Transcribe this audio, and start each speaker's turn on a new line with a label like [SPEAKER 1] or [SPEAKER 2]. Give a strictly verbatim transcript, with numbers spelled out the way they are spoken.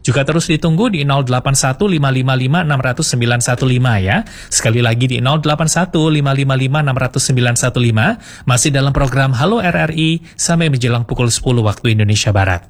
[SPEAKER 1] Juga terus ditunggu di nol delapan satu lima lima lima enam nol sembilan satu lima ya. Sekali lagi di nol delapan satu lima lima lima enam nol sembilan satu lima. Masih dalam program Halo R R I sampai menjelang pukul sepuluh waktu Indonesia Barat.